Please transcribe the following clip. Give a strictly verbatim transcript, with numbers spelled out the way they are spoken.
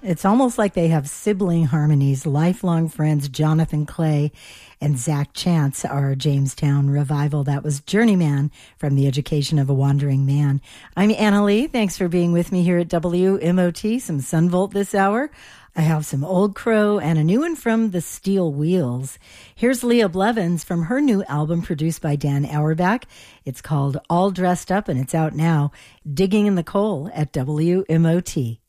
It's almost like they have sibling harmonies. Lifelong friends Jonathan Clay and Zach Chance are Jamestown Revival. That was Journeyman from The Education of a Wandering Man. I'm Anna Lee. Thanks for being with me here at W M O T. Some Sunvolt this hour. I have some Old Crow and a new one from the Steel Wheels. Here's Leah Blevins from her new album produced by Dan Auerbach. It's called All Dressed Up, and it's out now. Digging in the Coal at W M O T.